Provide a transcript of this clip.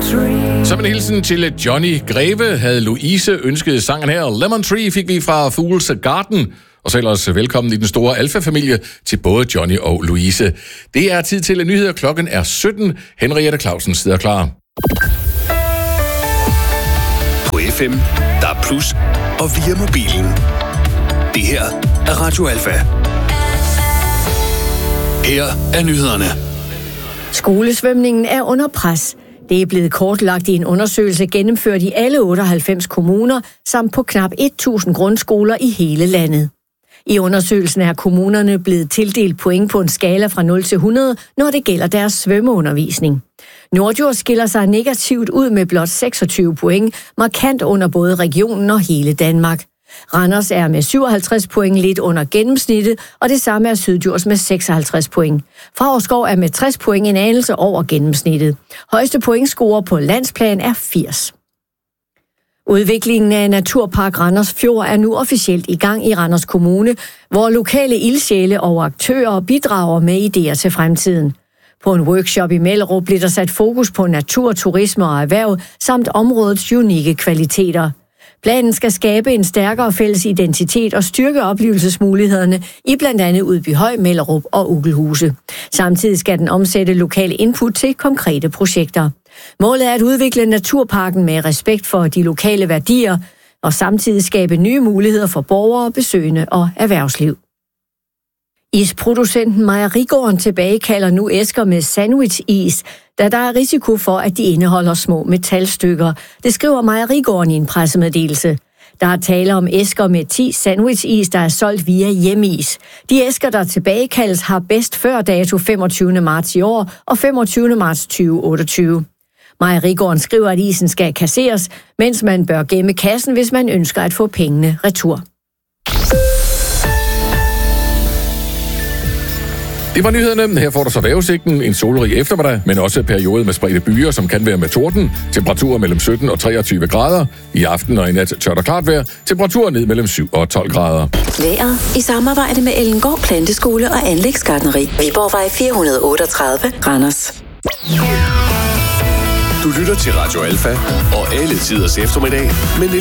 tree. Som en hilsen til Johnny Greve havde Louise ønsket sangen her. Lemon Tree fik vi fra Fools Garden. Og så ellers velkommen i den store Alfa-familie til både Johnny og Louise. Det er tid til nyheder. Klokken er 17. Henriette Clausen sidder klar. På FM, der er plus og via mobilen. Det her er Radio Alfa. Her er nyhederne. Skolesvømningen er under pres. Det er blevet kortlagt i en undersøgelse gennemført i alle 98 kommuner, samt på knap 1.000 grundskoler i hele landet. I undersøgelsen er kommunerne blevet tildelt point på en skala fra 0 til 100, når det gælder deres svømmeundervisning. Norddjurs skiller sig negativt ud med blot 26 point, markant under både regionen og hele Danmark. Randers er med 57 point lidt under gennemsnittet, og det samme er Syddjurs med 56 point. Favrskov er med 60 point en anelse over gennemsnittet. Højeste pointscore på landsplan er 80. Udviklingen af Naturpark Randers Fjord er nu officielt i gang i Randers Kommune, hvor lokale ildsjæle og aktører bidrager med idéer til fremtiden. På en workshop i Mellerup blev der sat fokus på natur, turisme og erhverv, samt områdets unikke kvaliteter. Planen skal skabe en stærkere fælles identitet og styrke oplevelsesmulighederne i blandt andet Udbyhøj, Mellerup og Ugelhuse. Samtidig skal den omsætte lokale input til konkrete projekter. Målet er at udvikle naturparken med respekt for de lokale værdier og samtidig skabe nye muligheder for borgere, besøgende og erhvervsliv. Isproducenten Mejerigården tilbagekalder nu æsker med sandwich-is, da der er risiko for, at de indeholder små metalstykker. Det skriver Mejerigården i en pressemeddelelse. Der er tale om æsker med 10 sandwich-is, der er solgt via Hjemmeis. De æsker, der tilbagekaldes, har bedst før dato 25. marts i år og 25. marts 2028. Mejerigården skriver, at isen skal kasseres, mens man bør gemme kassen, hvis man ønsker at få pengene retur. Det var nyhederne. Her får du så vejrudsigten, en solrig eftermiddag, men også en periode med spredte byer, som kan være med torden. Temperaturer mellem 17 og 23 grader. I aften og i nat tørt og klart vejr. Temperaturer ned mellem 7 og 12 grader. Vejret i samarbejde med Ellengård Planteskole og Anlægsgartneri. Viborgvej 438, Randers. Du lytter til Radio Alfa og alle tiders eftermiddag med